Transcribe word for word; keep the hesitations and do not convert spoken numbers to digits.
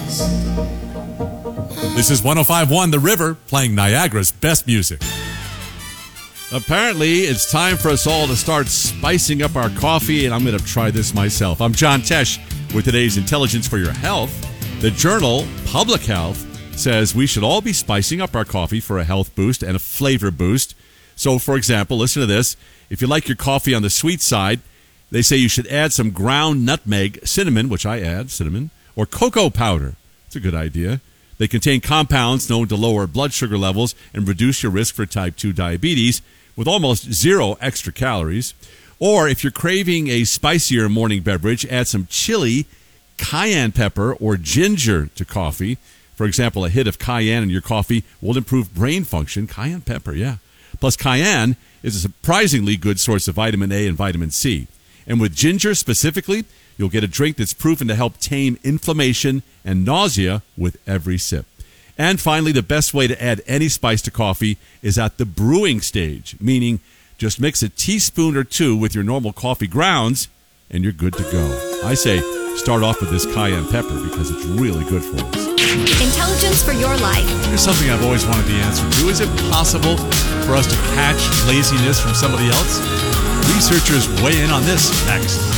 This is one oh five point one The River, playing Niagara's best music. Apparently, it's time for us all to start spicing up our coffee, and I'm going to try this myself. I'm John Tesh with today's Intelligence for Your Health. The journal Public Health says we should all be spicing up our coffee for a health boost and a flavor boost. So, for example, listen to this. If you like your coffee on the sweet side, they say you should add some ground nutmeg, cinnamon, which I add, cinnamon, or cocoa powder. It's a good idea. They contain compounds known to lower blood sugar levels and reduce your risk for type two diabetes with almost zero extra calories. Or if you're craving a spicier morning beverage, add some chili, cayenne pepper, or ginger to coffee. For example, a hit of cayenne in your coffee will improve brain function. Cayenne pepper, yeah. Plus, cayenne is a surprisingly good source of vitamin A and vitamin C. And with ginger specifically, you'll get a drink that's proven to help tame inflammation and nausea with every sip. And finally, the best way to add any spice to coffee is at the brewing stage, meaning just mix a teaspoon or two with your normal coffee grounds, and you're good to go. I say start off with this cayenne pepper because it's really good for us. Intelligence for your life. Here's something I've always wanted the answer to. Is it possible for us to catch laziness from somebody else? Researchers weigh in on this next.